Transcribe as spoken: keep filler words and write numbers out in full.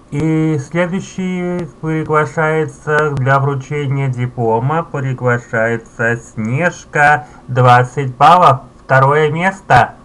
И следующий приглашается для вручения диплома, приглашается Снежка, двадцать баллов, второе место.